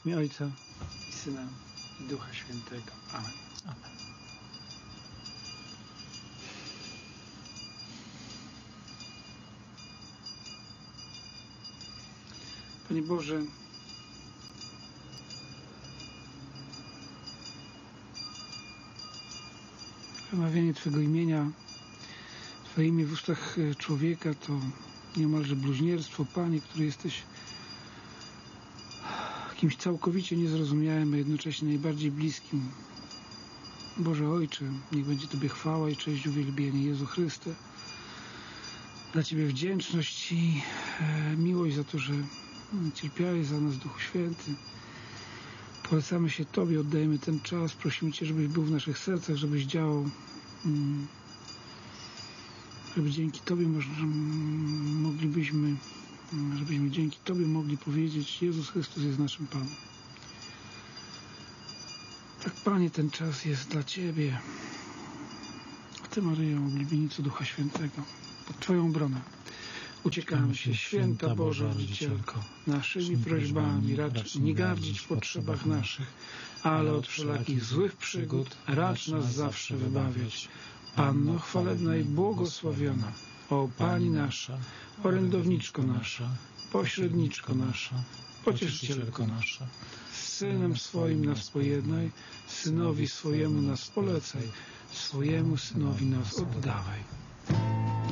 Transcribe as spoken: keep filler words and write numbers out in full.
W imię Ojca i Syna i Ducha Świętego. Amen. Amen. Panie Boże, wymawianie Twego imienia, Twoje imię w ustach człowieka to niemalże bluźnierstwo. Panie, który jesteś kimś całkowicie niezrozumiałym, a jednocześnie najbardziej bliskim. Boże Ojcze, niech będzie Tobie chwała i cześć, uwielbienie. Jezu Chryste, dla Ciebie wdzięczność i e, miłość za to, że cierpiałeś za nas, Duchu Święty. Polecamy się Tobie, oddajemy ten czas, prosimy Cię, żebyś był w naszych sercach, żebyś działał, mm, żeby dzięki Tobie można, mm, moglibyśmy, mm, żebyśmy dzięki Tobie mogli powiedzieć: Jezus Chrystus jest naszym Panem. Tak, Panie, ten czas jest dla Ciebie. A Ty, Maryjo, oblubienicą Ducha Świętego, pod Twoją obronę uciekamy się, Święta Boża Rodzicielko, naszymi prośbami racz nie gardzić w potrzebach naszych, ale od wszelakich złych przygód racz nas zawsze wybawiać. Panno chwalebna i błogosławiona, o Pani nasza, orędowniczko nasza, pośredniczko nasza, pocieszycielko nasza, z Synem swoim nas pojednaj, Synowi swojemu nas polecaj, swojemu Synowi nas oddawaj.